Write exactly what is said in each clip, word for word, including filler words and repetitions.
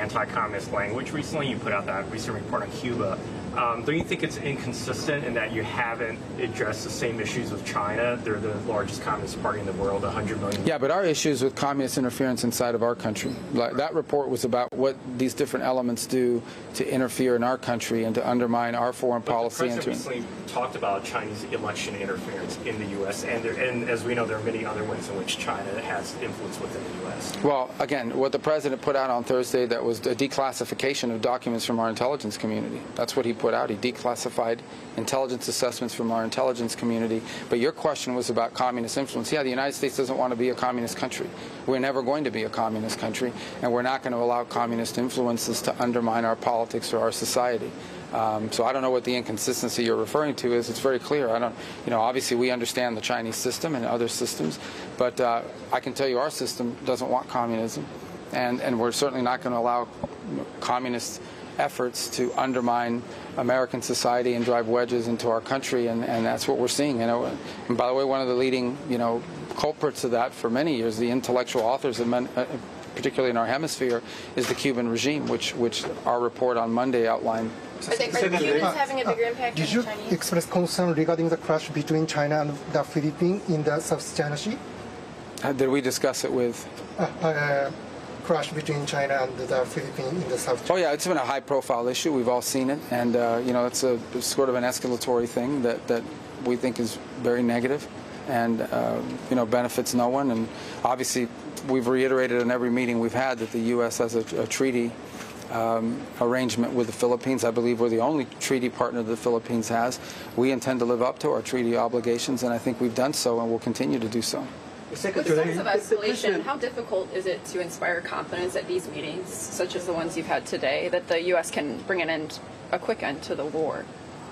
anti-communist language recently. You put out that recent report on Cuba. Um, don't you think it's inconsistent in that you haven't addressed the same issues with China? They're the largest communist party in the world, one hundred million. Yeah, but our issues with communist interference inside of our country. Like, that report was about what these different elements do to interfere in our country and to undermine our foreign but policy. The president and to recently talked about Chinese election interference in the U S, and, there, and as we know, there are many other ways in which China has influence within the U S. Well, again, what the president put out on Thursday, that was a declassification of documents from our intelligence community. That's what he put out. He declassified intelligence assessments from our intelligence community. But your question was about communist influence. Yeah, the United States doesn't want to be a communist country. We're never going to be a communist country, and we're not going to allow communist influences to undermine our politics or our society. Um, so I don't know what the inconsistency you're referring to is. It's very clear. I don't, you know, obviously we understand the Chinese system and other systems, but uh, I can tell you our system doesn't want communism, and and we're certainly not going to allow, you know, communist efforts to undermine American society and drive wedges into our country, and, and that's what we're seeing. You know, and by the way, one of the leading, you know, culprits of that for many years, the intellectual authors of men, uh, particularly in our hemisphere, is the Cuban regime, which which our report on Monday outlined. Are, they, are the Cubans having a bigger impact Did than you the Chinese? express concern regarding the clash between China and the Philippines in the South China Sea? Uh, did we discuss it with? Uh, uh, Clash between China and the Philippines in the South China. Oh yeah, it's been a high-profile issue. We've all seen it, and uh, you know, it's a it's sort of an escalatory thing that that we think is very negative, and uh, you know, benefits no one. And obviously, we've reiterated in every meeting we've had that the U S has a, a treaty um, arrangement with the Philippines. I believe we're the only treaty partner the Philippines has. We intend to live up to our treaty obligations, and I think we've done so, and will continue to do so. With sense of escalation, how difficult is it to inspire confidence at these meetings, such as the ones you've had today, that the U S can bring an end, a quick end to the war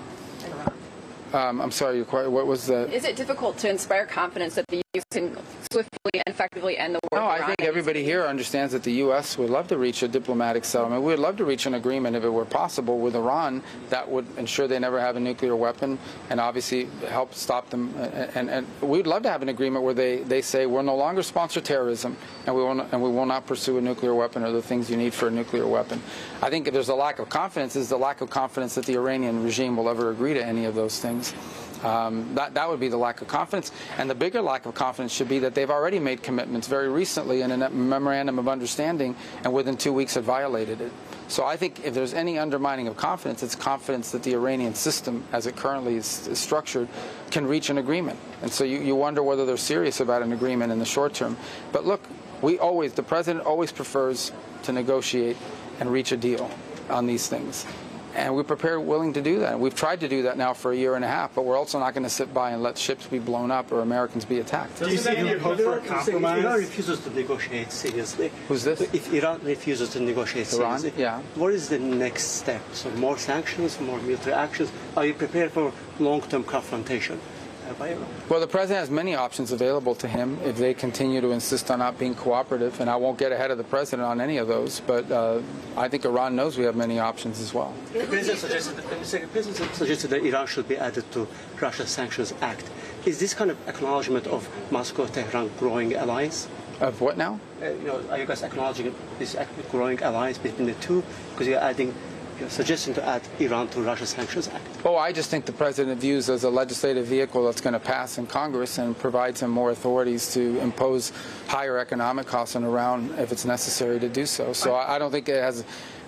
in Iran? Um, I'm sorry, what was the... Is it difficult to inspire confidence that the U S can swiftly and effectively end the war? No, I think everybody here understands that the U S would love to reach a diplomatic settlement. We would love to reach an agreement, if it were possible, with Iran that would ensure they never have a nuclear weapon and obviously help stop them. And, and, and we'd love to have an agreement where they, they say we'll no longer sponsor terrorism, and we, will not, and we will not pursue a nuclear weapon or the things you need for a nuclear weapon. I think if there's a lack of confidence, is the lack of confidence that the Iranian regime will ever agree to any of those things. Um, that, that would be the lack of confidence. And the bigger lack of confidence should be that they've already made commitments very recently in a memorandum of understanding, and within two weeks have violated it. So I think if there's any undermining of confidence, it's confidence that the Iranian system, as it currently is, is structured, can reach an agreement. And so you, you wonder whether they're serious about an agreement in the short term. But look, we always, the president always prefers to negotiate and reach a deal on these things. And we're prepared, willing to do that. We've tried to do that now for a year and a half, but we're also not going to sit by and let ships be blown up or Americans be attacked. Do you see any hope for a compromise? If Iran refuses to negotiate seriously, who's this? If Iran refuses to negotiate Iran? seriously, yeah. What is the next step? So more sanctions, more military actions? Are you prepared for long-term confrontation? Well, the president has many options available to him if they continue to insist on not being cooperative, and I won't get ahead of the president on any of those, but uh, I think Iran knows we have many options as well. The president suggested, the president suggested that Iran should be added to Russia's Sanctions Act. Is this kind of acknowledgement of Moscow-Tehran growing alliance? Of what now? Uh, you know, are you guys acknowledging this growing alliance between the two? Because you're adding... suggesting to add Iran to Russia's Sanctions Act? Oh, I just think the president views as a legislative vehicle that's going to pass in Congress and provides him more authorities to impose higher economic costs on Iran if it's necessary to do so. So I, I don't think it has...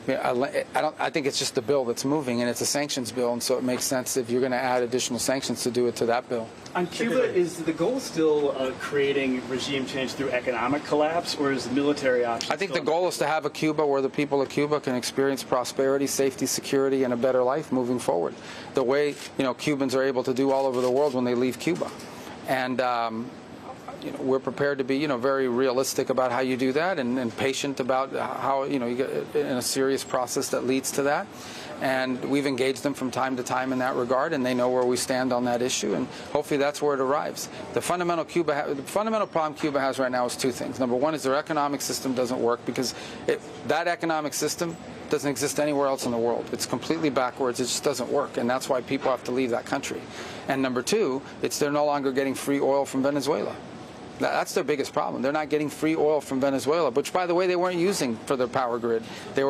I don't. I think it's just the bill that's moving, and it's a sanctions bill, and so it makes sense if you're going to add additional sanctions to do it to that bill. On Cuba, is the goal still uh, creating regime change through economic collapse, or is the military option? I think the goal is to have a Cuba where the people of Cuba can experience prosperity, safety, security, and a better life moving forward, the way you know Cubans are able to do all over the world when they leave Cuba, and. Um, You know, we're prepared to be, you know, very realistic about how you do that, and, and patient about how, you know, you get in a serious process that leads to that. And we've engaged them from time to time in that regard, and they know where we stand on that issue, and hopefully that's where it arrives. The fundamental Cuba, ha the fundamental problem Cuba has right now is two things. Number one is their economic system doesn't work because it, that economic system doesn't exist anywhere else in the world. It's completely backwards. It just doesn't work, and that's why people have to leave that country. And number two, it's they're no longer getting free oil from Venezuela. That's their biggest problem. They're not getting free oil from Venezuela, which, by the way, they weren't using for their power grid. They were